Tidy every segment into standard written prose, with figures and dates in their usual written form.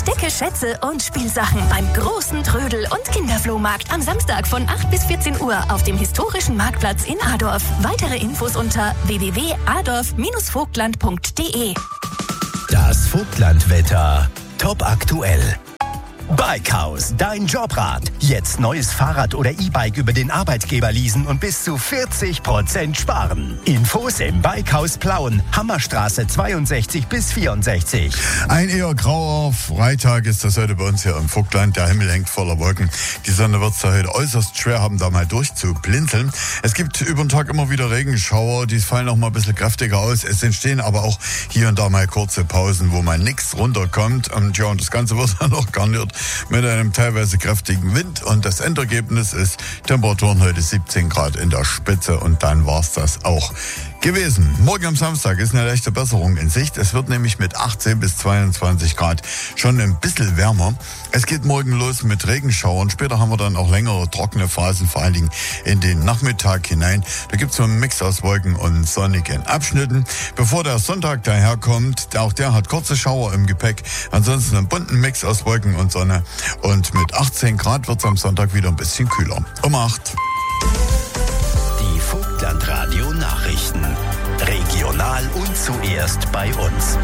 Entdecke Schätze und Spielsachen beim großen Trödel- und Kinderflohmarkt am Samstag von 8 bis 14 Uhr auf dem historischen Marktplatz in Adorf. Weitere Infos unter www.adorf-vogtland.de. Das Vogtlandwetter. Top aktuell. Bikehaus, dein Jobrad. Jetzt neues Fahrrad oder E-Bike über den Arbeitgeber leasen und bis zu 40% sparen. Infos im Bikehaus Plauen, Hammerstraße 62 bis 64. Ein eher grauer Freitag ist das heute bei uns hier im Vogtland. Der Himmel hängt voller Wolken. Die Sonne wird es heute äußerst schwer haben, da mal durchzublinzeln. Es gibt über den Tag immer wieder Regenschauer, die fallen auch mal ein bisschen kräftiger aus. Es entstehen aber auch hier und da mal kurze Pausen, wo mal nichts runterkommt. Und ja, und das Ganze wird dann noch garniert mit einem teilweise kräftigen Wind. Und das Endergebnis ist Temperaturen heute 17 Grad in der Spitze. Und dann war's das auch gewesen. Morgen am Samstag ist eine leichte Besserung in Sicht. Es wird nämlich mit 18 bis 22 Grad schon ein bisschen wärmer. Es geht morgen los mit Regenschauern. Später haben wir dann auch längere trockene Phasen, vor allen Dingen in den Nachmittag hinein. Da gibt es so einen Mix aus Wolken und sonnigen Abschnitten. Bevor der Sonntag daherkommt, auch der hat kurze Schauer im Gepäck. Ansonsten einen bunten Mix aus Wolken und Sonne. Und mit 18 Grad wird es am Sonntag wieder ein bisschen kühler. Um 8. Die Vogtlandradio Nachrichten. Regional und zuerst bei uns.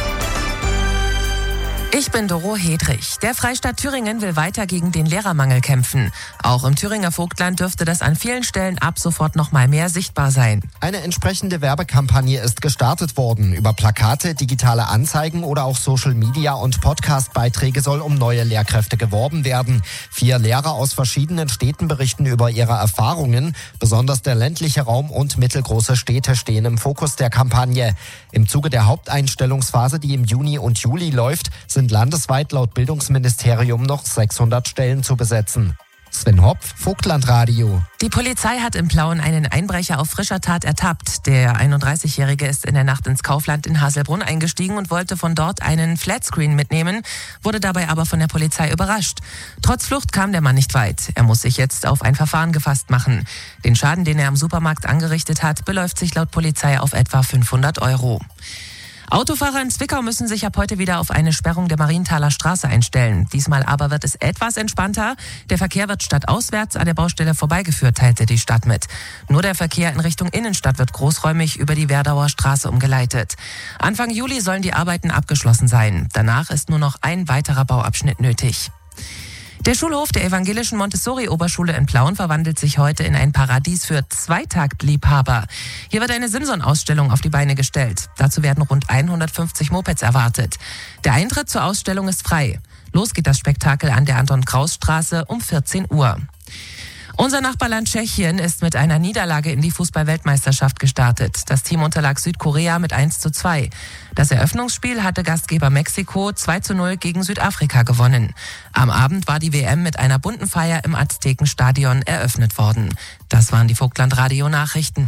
Ich bin Doro Hedrich. Der Freistaat Thüringen will weiter gegen den Lehrermangel kämpfen. Auch im Thüringer Vogtland dürfte das an vielen Stellen ab sofort noch mal mehr sichtbar sein. Eine entsprechende Werbekampagne ist gestartet worden. Über Plakate, digitale Anzeigen oder auch Social Media und Podcast-Beiträge soll um neue Lehrkräfte geworben werden. 4 Lehrer aus verschiedenen Städten berichten über ihre Erfahrungen. Besonders der ländliche Raum und mittelgroße Städte stehen im Fokus der Kampagne. Im Zuge der Haupteinstellungsphase, die im Juni und Juli läuft, sind landesweit laut Bildungsministerium noch 600 Stellen zu besetzen. Sven Hopf, Vogtlandradio. Die Polizei hat in Plauen einen Einbrecher auf frischer Tat ertappt. Der 31-Jährige ist in der Nacht ins Kaufland in Haselbrunn eingestiegen und wollte von dort einen Flatscreen mitnehmen, wurde dabei aber von der Polizei überrascht. Trotz Flucht kam der Mann nicht weit. Er muss sich jetzt auf ein Verfahren gefasst machen. Den Schaden, den er am Supermarkt angerichtet hat, beläuft sich laut Polizei auf etwa 500 €. Autofahrer in Zwickau müssen sich ab heute wieder auf eine Sperrung der Marienthaler Straße einstellen. Diesmal aber wird es etwas entspannter. Der Verkehr wird stadtauswärts an der Baustelle vorbeigeführt, teilte die Stadt mit. Nur der Verkehr in Richtung Innenstadt wird großräumig über die Werdauer Straße umgeleitet. Anfang Juli sollen die Arbeiten abgeschlossen sein. Danach ist nur noch ein weiterer Bauabschnitt nötig. Der Schulhof der evangelischen Montessori-Oberschule in Plauen verwandelt sich heute in ein Paradies für Zweitaktliebhaber. Hier wird eine Simson-Ausstellung auf die Beine gestellt. Dazu werden rund 150 Mopeds erwartet. Der Eintritt zur Ausstellung ist frei. Los geht das Spektakel an der Anton-Kraus-Straße um 14 Uhr. Unser Nachbarland Tschechien ist mit einer Niederlage in die Fußball-Weltmeisterschaft gestartet. Das Team unterlag Südkorea mit 1:2. Das Eröffnungsspiel hatte Gastgeber Mexiko 2:0 gegen Südafrika gewonnen. Am Abend war die WM mit einer bunten Feier im Aztekenstadion eröffnet worden. Das waren die Vogtlandradio-Nachrichten.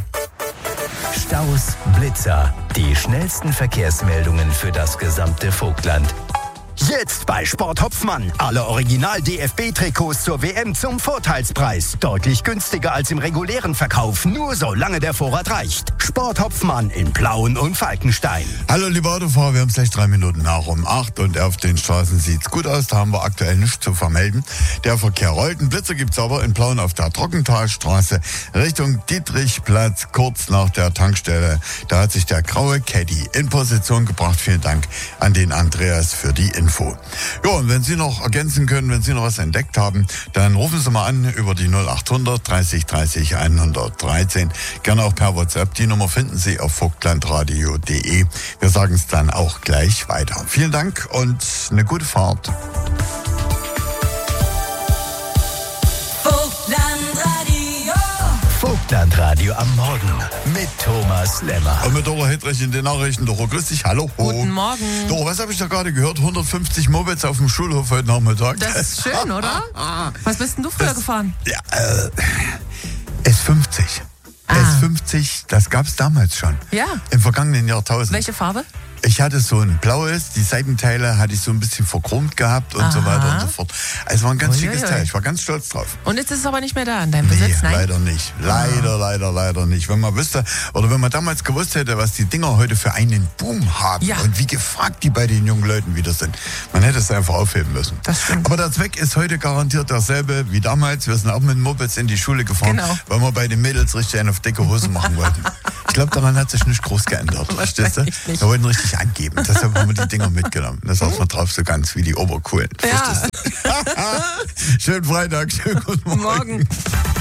Staus, Blitzer, die schnellsten Verkehrsmeldungen für das gesamte Vogtland. Jetzt bei Sport Hopfmann. Alle Original-DFB-Trikots zur WM zum Vorteilspreis. Deutlich günstiger als im regulären Verkauf, nur solange der Vorrat reicht. Sport Hopfmann in Plauen und Falkenstein. Hallo liebe Autofahrer, wir haben es gleich 3 Minuten nach um 8 und auf den Straßen sieht's gut aus. Da haben wir aktuell nichts zu vermelden. Der Verkehr rollt. Einen Blitzer gibt's aber in Plauen auf der Trockentalstraße Richtung Dietrichplatz, kurz nach der Tankstelle. Da hat sich der graue Caddy in Position gebracht. Vielen Dank an den Andreas für die Info. Ja, und wenn Sie noch ergänzen können, wenn Sie noch was entdeckt haben, dann rufen Sie mal an über die 0800 30 30 113. Gerne auch per WhatsApp. Die Nummer finden Sie auf vogtlandradio.de. Wir sagen es dann auch gleich weiter. Vielen Dank und eine gute Fahrt. Vogtlandradio am Morgen mit Thomas Lemmer. Und mit Doro Hedrich in den Nachrichten. Doro, grüß dich, hallo. Guten Morgen. Doro, was habe ich da gerade gehört? 150 Mopeds auf dem Schulhof heute Nachmittag. Das ist schön, oder? Was bist denn du früher gefahren? Ja, S50. S50, das gab's damals schon. Ja. Im vergangenen Jahrtausend. Welche Farbe? Ich hatte so ein blaues, die Seitenteile hatte ich so ein bisschen verchromt gehabt und so weiter und so fort. Also war ein ganz schickes Teil, ich war ganz stolz drauf. Und jetzt ist es aber nicht mehr da in deinem Besitz, nein? Leider nicht. Leider nicht. Wenn man wüsste, oder wenn man damals gewusst hätte, was die Dinger heute für einen Boom haben und wie gefragt die bei den jungen Leuten wieder sind. Man hätte es einfach aufheben müssen. Das stimmt. Aber der Zweck ist heute garantiert derselbe wie damals. Wir sind auch mit Mopeds in die Schule gefahren, weil wir bei den Mädels richtig einen auf dicke Hose machen wollten. Ich glaube, daran hat sich nicht groß geändert. Verstehst du? Wir wollten richtig angeben. Deshalb haben wir die Dinger mitgenommen. Da saß man drauf so ganz wie die Obercoolen. Ja. Schönen Freitag, schönen guten Morgen.